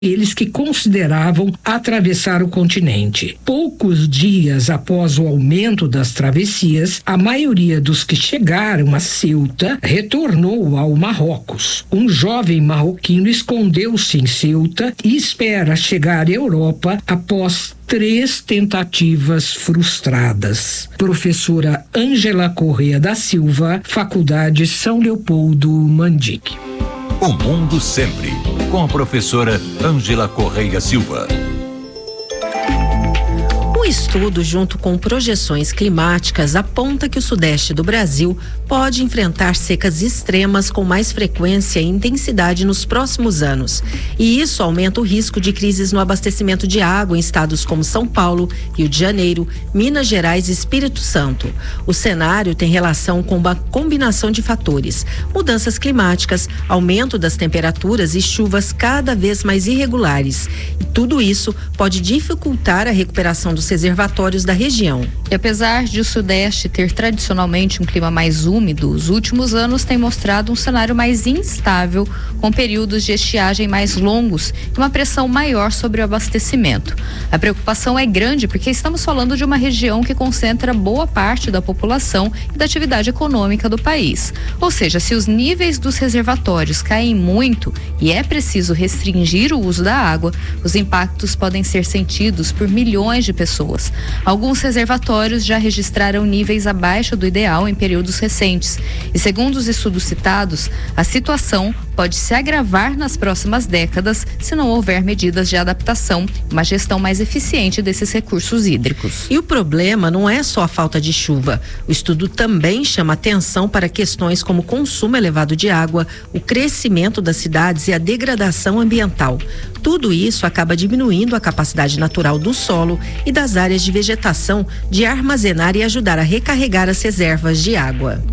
eles que consideravam atravessar o continente. Poucos dias após o aumento das travessias, a maioria dos que chegaram a Ceuta retornou ao Marrocos. Um jovem marroquino escondeu-se em Ceuta e espera chegar à Europa após 3 tentativas frustradas. Professora Ângela Corrêa da Silva, Faculdade São Leopoldo Mandique. O Mundo Sempre, com a professora Ângela Corrêa Silva. Um estudo, junto com projeções climáticas, aponta que o sudeste do Brasil pode enfrentar secas extremas com mais frequência e intensidade nos próximos anos. E isso aumenta o risco de crises no abastecimento de água em estados como São Paulo, Rio de Janeiro, Minas Gerais e Espírito Santo. O cenário tem relação com uma combinação de fatores: mudanças climáticas, aumento das temperaturas e chuvas cada vez mais irregulares. E tudo isso pode dificultar a recuperação dos reservatórios da região. E apesar de o Sudeste ter tradicionalmente um clima mais úmido, os últimos anos têm mostrado um cenário mais instável, com períodos de estiagem mais longos e uma pressão maior sobre o abastecimento. A preocupação é grande porque estamos falando de uma região que concentra boa parte da população e da atividade econômica do país. Ou seja, se os níveis dos reservatórios caem muito e é preciso restringir o uso da água, os impactos podem ser sentidos por milhões de pessoas. Alguns reservatórios já registraram níveis abaixo do ideal em períodos recentes. E segundo os estudos citados, a situação pode se agravar nas próximas décadas se não houver medidas de adaptação e uma gestão mais eficiente desses recursos hídricos. E o problema não é só a falta de chuva. O estudo também chama atenção para questões como o consumo elevado de água, o crescimento das cidades e a degradação ambiental. Tudo isso acaba diminuindo a capacidade natural do solo e das áreas de vegetação de armazenar e ajudar a recarregar as reservas de água.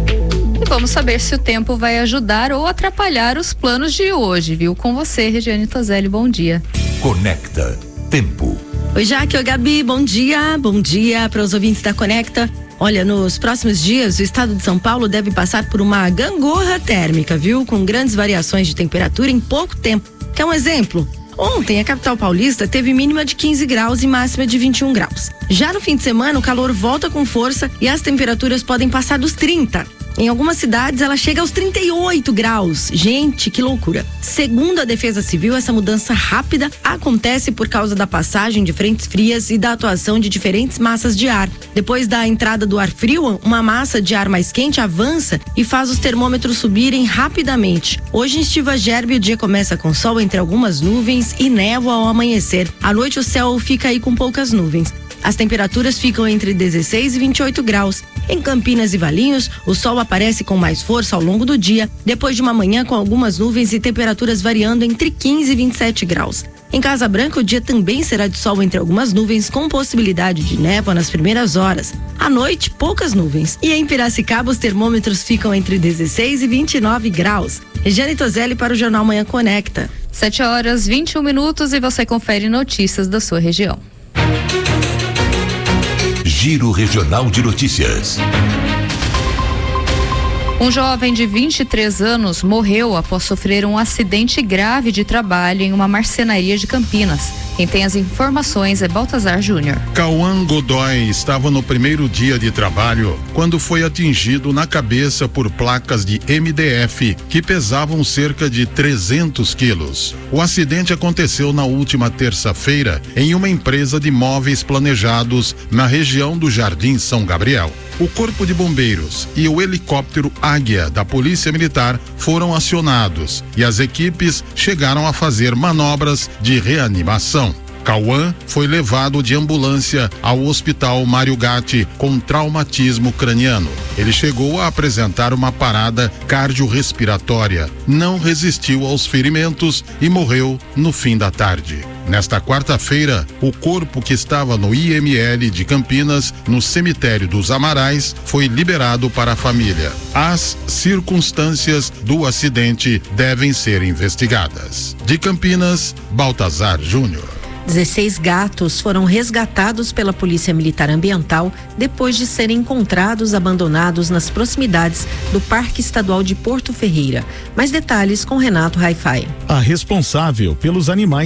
E vamos saber se o tempo vai ajudar ou atrapalhar os planos de hoje, viu? Com você, Regiane Toselli, bom dia. Conecta Tempo. Oi, Jaque, oi, Gabi, bom dia para os ouvintes da Conecta. Olha, nos próximos dias, o estado de São Paulo deve passar por uma gangorra térmica, viu? Com grandes variações de temperatura em pouco tempo. Quer um exemplo? Ontem, a capital paulista teve mínima de 15 graus e máxima de 21 graus. Já no fim de semana, o calor volta com força e as temperaturas podem passar dos 30. Em algumas cidades, ela chega aos 38 graus. Gente, que loucura. Segundo a Defesa Civil, essa mudança rápida acontece por causa da passagem de frentes frias e da atuação de diferentes massas de ar. Depois da entrada do ar frio, uma massa de ar mais quente avança e faz os termômetros subirem rapidamente. Hoje em Estiva Gerbe, o dia começa com sol entre algumas nuvens e névoa ao amanhecer. À noite, o céu fica aí com poucas nuvens. As temperaturas ficam entre 16 e 28 graus. Em Campinas e Valinhos, o sol aparece com mais força ao longo do dia, depois de uma manhã com algumas nuvens e temperaturas variando entre 15 e 27 graus. Em Casa Branca, o dia também será de sol entre algumas nuvens, com possibilidade de névoa nas primeiras horas. À noite, poucas nuvens. E em Piracicaba, os termômetros ficam entre 16 e 29 graus. Regiane Toselli para o Jornal Manhã Conecta. 7h21 e você confere notícias da sua região. Giro Regional de Notícias. Um jovem de 23 anos morreu após sofrer um acidente grave de trabalho em uma marcenaria de Campinas. Quem tem as informações é Baltazar Júnior. Cauã Godoy estava no primeiro dia de trabalho quando foi atingido na cabeça por placas de MDF que pesavam cerca de 300 quilos. O acidente aconteceu na última terça-feira em uma empresa de móveis planejados na região do Jardim São Gabriel. O Corpo de Bombeiros e o helicóptero Águia da Polícia Militar foram acionados e as equipes chegaram a fazer manobras de reanimação. Cauã foi levado de ambulância ao Hospital Mário Gatti com traumatismo craniano. Ele chegou a apresentar uma parada cardiorrespiratória, não resistiu aos ferimentos e morreu no fim da tarde. Nesta quarta-feira, o corpo que estava no IML de Campinas, no cemitério dos Amarais, foi liberado para a família. As circunstâncias do acidente devem ser investigadas. De Campinas, Baltazar Júnior. 16 gatos foram resgatados pela Polícia Militar Ambiental depois de serem encontrados abandonados nas proximidades do Parque Estadual de Porto Ferreira. Mais detalhes com Renato Haifai. A responsável pelos animais